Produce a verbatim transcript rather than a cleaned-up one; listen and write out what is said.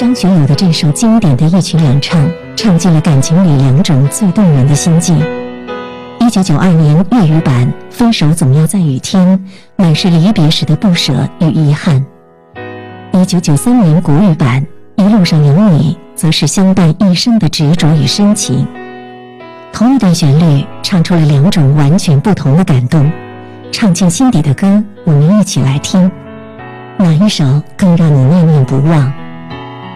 张学友的这首经典的一曲两唱，唱尽了感情里两种最动人的心境。一九九二年粤语版《分手总要在雨天》满是离别时的不舍与遗憾。一九九三年国语版《一路上有你》则是相伴一生的执着与深情。同一段旋律唱出了两种完全不同的感动，唱进心底的歌，我们一起来听，哪一首更让你念念不忘？